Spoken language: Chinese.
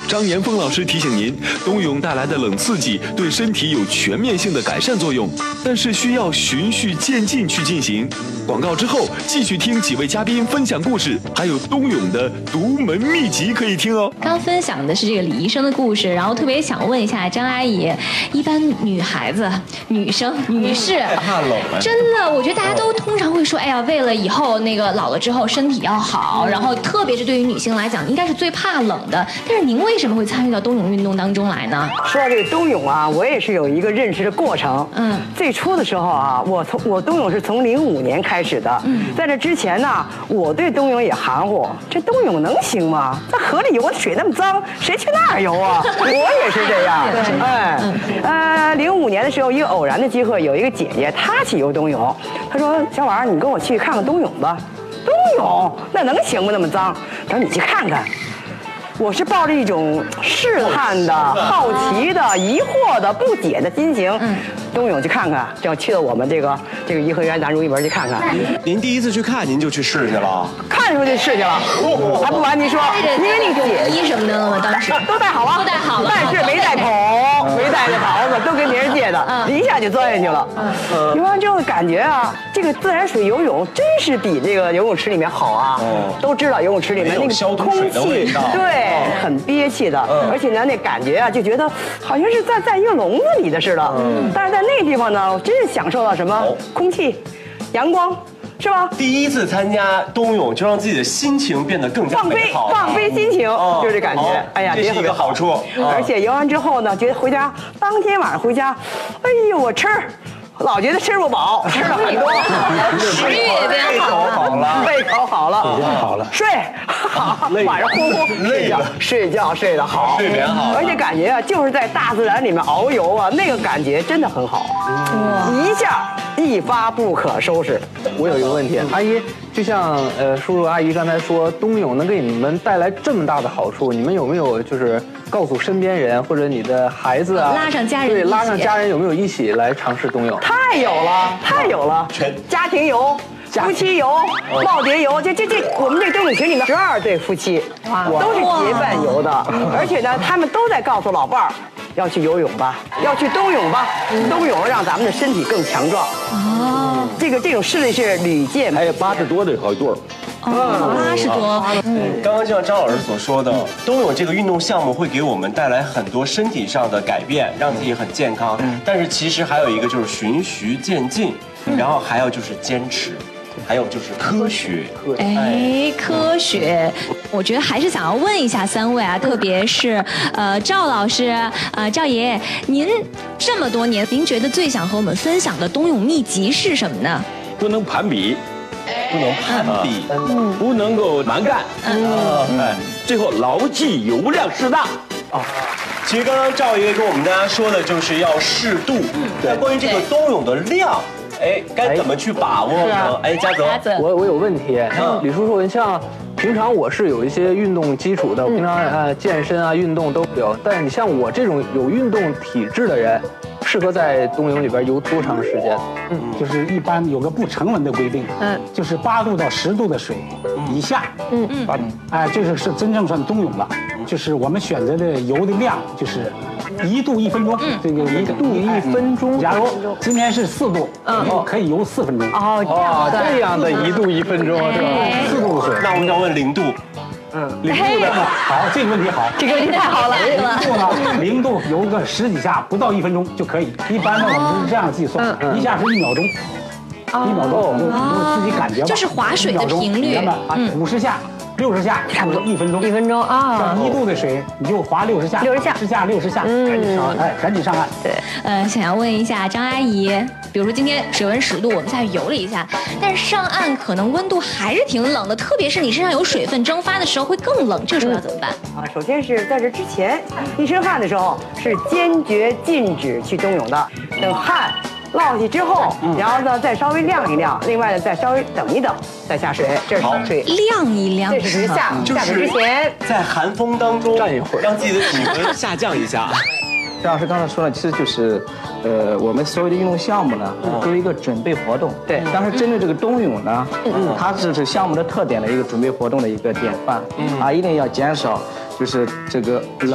张岩峰老师提醒您，冬泳带来的冷刺激对身体有全面性的改善作用，但是需要循序渐进去进行。广告之后，继续听几位嘉宾分享故事，还有冬泳的独门秘籍可以听哦。 刚分享的是这个李医生的故事，然后特别想问一下张阿姨，一般女孩子、女士怕冷吗？ 真的，我觉得大家都通常会说，哎呀，为了以后那个老了之后身体要好，然后特别是对于女性来讲，应该是最怕冷的。但是您为什么会参与到冬泳运动当中来呢？ 说到这个冬泳啊，我也是有一个认识的过程。最初的时候啊，我冬泳是从05年开始的。在这之前呢，我对冬泳也含糊，这冬泳能行吗？在河里游的水那么脏，谁去那儿游啊？我也是这样。05年的时候，一个偶然的机会，有一个姐姐她去游冬泳，她说：“小婉儿，你跟我去看看冬泳吧。”冬泳那能行吗？那么脏？她说你去看看。我是抱着一种试探的、好奇的、疑惑的、不解的心情，冬泳去看看，就要去到我们这个颐和园咱如意门去看看。 您第一次去看，您就去试去了？ 看出去试去了，还不瞒您说，因为那个姐衣什么的吗？当时都带好了，但是没带桶，没带那袍子，都跟别人借的，一下就钻进去了。游完之后感觉啊，这个自然水游泳真是比这个游泳池里面好啊。都知道游泳池里面那个空气，对。很憋气的，而且呢，那感觉啊，就觉得好像是在一个笼子里的似的。但是在那个地方呢，我真是享受到什么空气、阳光，是吧？ 第一次参加冬泳，就让自己的心情变得更加美好， 放飞心情，就是这感觉。哎呀， 这是一个好处。 而且游完之后呢，觉得回家当天晚上回家，哎呦，我吃。老觉得吃不饱，吃了很多， 食欲也变好了，胃口好了， 好了， 睡好，晚上呼睡觉睡得好， 睡眠好， 而且感觉啊，就是在大自然里面遨游啊，那个感觉真的很好，一下一发不可收拾。 我有一个问题，阿姨，就像叔叔阿姨刚才说，冬泳能给你们带来这么大的好处，你们有没有就是告诉身边人或者你的孩子啊， 拉上家人， 对，拉上家人有没有一起来尝试冬泳？ 太有了，家庭游。夫妻游、耄耋游，这，我们这冬泳群里面12对夫妻，都是结伴游的，而且呢，他们都在告诉老伴儿，要去游泳吧，要去冬泳吧，冬泳让咱们的身体更强壮。这种事例是屡见， 还有80多的好对儿。 80多。 刚刚就像张老师所说的，冬泳这个运动项目会给我们带来很多身体上的改变，让自己很健康。但是其实还有一个就是循序渐进，然后还有就是坚持。还有就是科学， 科学，我觉得还是想要问一下3位啊，特别是赵老师，赵爷爷，您这么多年，您觉得最想和我们分享的冬泳秘籍是什么呢？ 不能攀比， 不能攀比， 不能够蛮干，最后牢记油量适当。 其实刚刚赵爷爷跟我们大家说的就是要适度。那关于这个冬泳的量。该怎么去把握呢？嘉泽， 我有问题。李叔叔，你像平常我是有一些运动基础的，平常健身啊、运动都有。但是你像我这种有运动体质的人，适合在冬泳里边游多长时间？ 就是一般有个不成文的规定，就是8度到10度的水以下，8度，这个是真正算冬泳了。就是我们选择的游的量就是1度1分钟，这个1度1分钟。假如今天是4度，可以游4分钟。 这样的1度1分钟是吧 ？4度的水。 那我们要问0度。 0度的好，这个问题好， 这个问题太好了。 0度呢，0度游个10几下，不到1分钟就可以。一般呢，我们是这样计算，一下是1秒钟，1秒钟，你自己感觉吧。 就是划水的频率。 50下。60下，差不多1分钟。 1分钟啊！ 像1度的水，你就划60下，60下，赶紧上岸，赶紧上岸。 对，想要问一下张阿姨，比如说今天水温10度，我们下去游了一下，但是上岸可能温度还是挺冷的，特别是你身上有水分蒸发的时候会更冷，这个时候要怎么办？ 首先是在这之前，一身汗的时候是坚决禁止去冬泳的，等汗。 落下之后，然后呢再稍微晾一晾，另外呢再稍微等一等，再下水。这是水晾一晾， 这是下水之前， 在寒风当中站一会儿， 让自己的体温下降一下。 张老师刚才说了，其实就是，我们所有的运动项目呢，都是一个准备活动。 对。 但是针对这个冬泳呢，它是项目的特点的一个准备活动的一个典范。一定要减少就是这个冷。